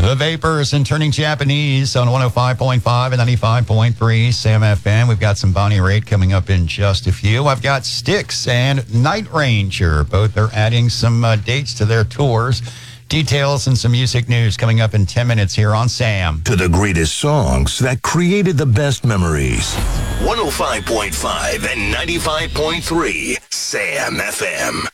The Vapors and Turning Japanese on 105.5 and 95.3 Sam FM. We've got some Bonnie Raitt coming up in just a few. I've got Styx and Night Ranger. Both are adding some dates to their tours. Details and some music news coming up in 10 minutes here on Sam. To the greatest songs that created the best memories. 105.5 and 95.3 Sam FM.